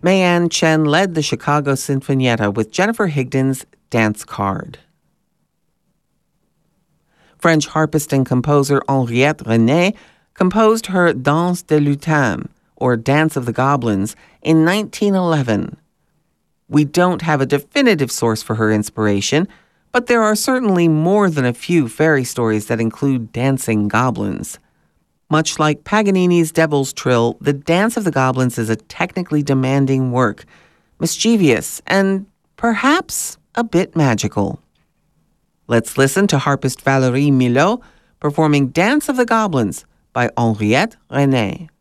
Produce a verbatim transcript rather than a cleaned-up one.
Mayan Chen led the Chicago Sinfonietta with Jennifer Higdon's Dance Card. French harpist and composer Henriette René composed her Danse des Lutins, or Dance of the Goblins, in nineteen eleven. We don't have a definitive source for her inspiration, but there are certainly more than a few fairy stories that include dancing goblins. Much like Paganini's Devil's Trill, the Dance of the Goblins is a technically demanding work, mischievous, and perhaps a bit magical. Let's listen to harpist Valérie Milhaud performing Dance of the Goblins by Henriette René.